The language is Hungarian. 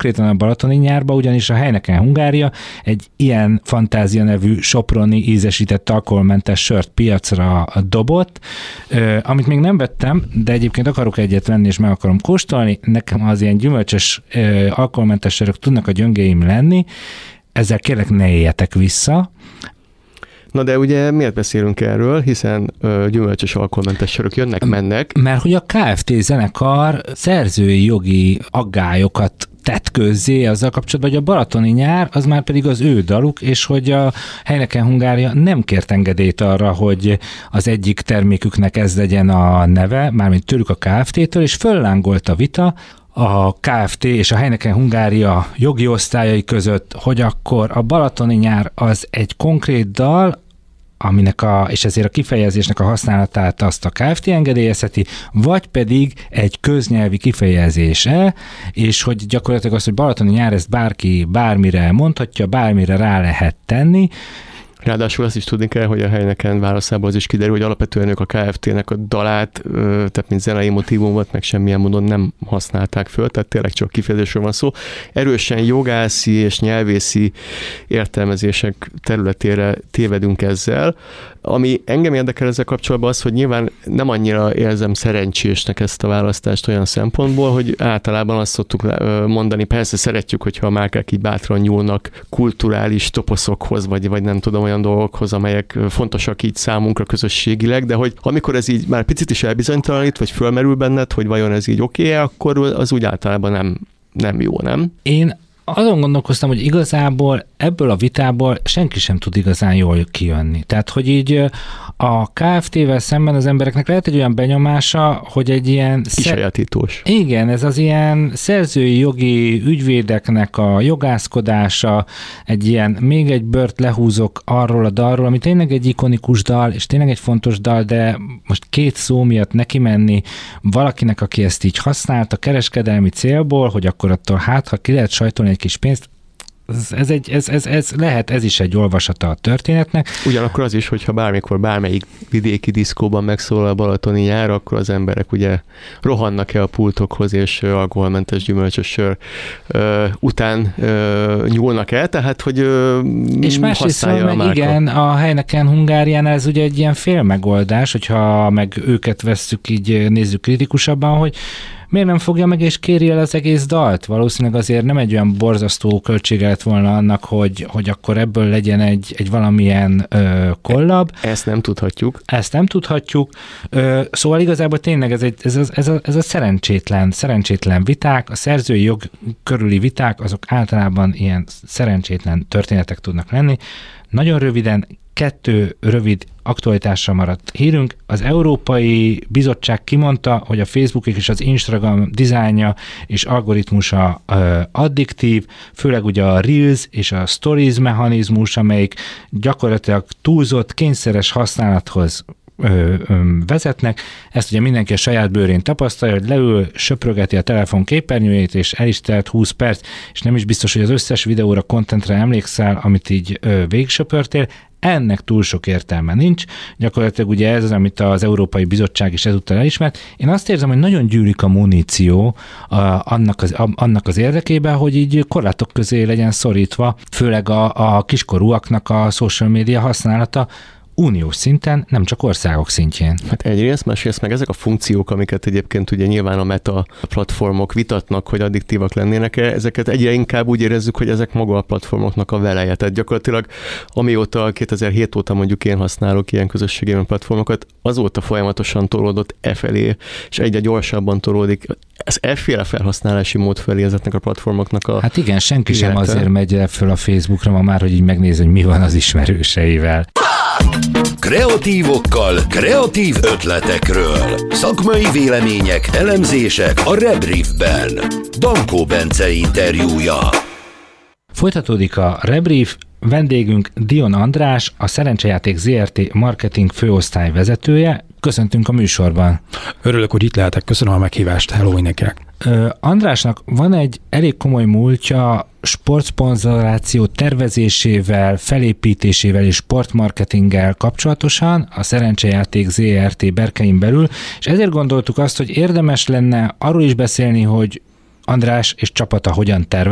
konkrétan a balatoni nyárba, ugyanis a Heineken Hungária egy ilyen fantázia nevű soproni ízesített alkoholmentes sört piacra dobott, amit még nem vettem, de egyébként akarok egyet venni, és meg akarom kóstolni. Nekem az ilyen gyümölcsös alkoholmentes sörök tudnak a gyöngéim lenni, ezzel kérlek ne éljetek vissza. Na de ugye miért beszélünk erről, hiszen gyümölcsös alkoholmentes sörök jönnek-mennek. Mert hogy a Kft. Zenekar szerzői jogi aggályokat tett közzé azzal kapcsolatban, hogy a balatoni nyár az már pedig az ő daluk, és hogy a Heineken Hungária nem kért engedélyt arra, hogy az egyik terméküknek ez legyen a neve, mármint tőlük a Kft.-től, és föllángolt a vita a Kft. És a Heineken Hungária jogi osztályai között, hogy akkor a balatoni nyár az egy konkrét dal, és ezért a kifejezésnek a használatát azt a Kft. Engedélyezheti, vagy pedig egy köznyelvi kifejezése, és hogy gyakorlatilag az, hogy balatoni nyár, ezt bárki bármire mondhatja, bármire rá lehet tenni. Ráadásul azt is tudni kell, hogy a Heineken válaszából az is kiderül, hogy alapvetően ők a Kft.-nek a dalát, tehát mint zenei motívumot, meg semmilyen módon nem használták föl, tehát tényleg csak kifejezésről van szó. Erősen jogászi és nyelvészi értelmezések területére tévedünk ezzel. Ami engem érdekel ezzel kapcsolatban az, hogy nyilván nem annyira érzem szerencsésnek ezt a választást olyan szempontból, hogy általában azt szoktuk mondani, persze szeretjük, hogyha a márkák így bátran nyúlnak kulturális toposzokhoz, vagy nem tudom, olyan dolgokhoz, amelyek fontosak így számunkra közösségileg, de hogy amikor ez így már picit is elbizonytalanít, vagy fölmerül benned, hogy vajon ez így oké-e, akkor az úgy általában nem jó, nem? Én azon gondolkoztam, hogy igazából ebből a vitából senki sem tud igazán jól kijönni. Tehát, hogy így a Kft.-vel szemben az embereknek lehet egy olyan benyomása, hogy egy ilyen... Kisajátítós. Igen, ez az ilyen szerzői jogi ügyvédeknek a jogászkodása, egy ilyen, még egy bört lehúzok arról a dalról, ami tényleg egy ikonikus dal, és tényleg egy fontos dal, de most két szó miatt neki menni valakinek, aki ezt így használta kereskedelmi célból, hogy akkor attól ha ki lehet sajtolni egy kis pénzt, ez is egy olvasata a történetnek. Ugyanakkor az is, hogyha bármikor bármelyik vidéki diszkóban megszólal a balatoni nyár, akkor az emberek ugye rohannak-e a pultokhoz, és alkoholmentes gyümölcsös sör után nyúlnak el, tehát hogy és másrészt meg igen, a Heineken Hungáriánál ez ugye egy ilyen félmegoldás, hogyha meg őket vesszük így, nézzük kritikusabban, hogy miért nem fogja meg és kéri el az egész dalt? Valószínűleg azért nem egy olyan borzasztó költsége lett volna annak, hogy akkor ebből legyen egy valamilyen kollab. Ezt nem tudhatjuk. Szóval igazából tényleg ez a szerencsétlen viták, a szerzői jog körüli viták, azok általában ilyen szerencsétlen történetek tudnak lenni. Nagyon röviden 2 rövid aktualitásra maradt hírünk. Az Európai Bizottság kimondta, hogy a Facebook és az Instagram dizájnja és algoritmusa addiktív, főleg ugye a Reels és a Stories mechanizmus, amelyik gyakorlatilag túlzott, kényszeres használathoz vezetnek. Ezt ugye mindenki a saját bőrén tapasztalja, hogy leül, söprögeti a telefon képernyőjét, és el is telt 20 perc, és nem is biztos, hogy az összes videóra, kontentre emlékszel, amit így végigsöpörtél. Ennek túl sok értelme nincs. Gyakorlatilag ugye ez az, amit az Európai Bizottság is ezúttal elismert. Én azt érzem, hogy nagyon gyűlik a muníció annak az érdekében, hogy így korlátok közé legyen szorítva, főleg a kiskorúaknak a social media használata, uniós szinten, nem csak országok szintjén. Hát egyrészt, másrészt meg ezek a funkciók, amiket egyébként ugye nyilván a meta platformok vitatnak, hogy addiktívak lennének-e, ezeket egyre inkább úgy érezzük, hogy ezek maga a platformoknak a veleje. Tehát gyakorlatilag amióta 2007 óta mondjuk én használok ilyen közösségi platformokat, azóta folyamatosan tolódott felé, és egyre gyorsabban tolódik ez efféle felhasználási mód felé ezeknek a platformoknak a... Hát igen, senki sem azért megy föl a Facebookra ma már, hogy így megnéz, hogy mi van az ismerőseivel. Kreatívokkal, kreatív ötletekről. Szakmai vélemények, elemzések a Rebriefben. Dankó Bence interjúja. Folytatódik a Rebrief. Vendégünk Dion András, a Szerencsejáték Zrt. marketing főosztály vezetője. Köszöntünk a műsorban. Örülök, hogy itt lehetek. Köszönöm a meghívást. Hello mindenkinek. Andrásnak van egy elég komoly múltja sportszponzoráció tervezésével, felépítésével és sportmarketinggel kapcsolatosan a Szerencsejáték Zrt. berkein belül, és ezért gondoltuk azt, hogy érdemes lenne arról is beszélni, hogy András és csapata hogyan tervez,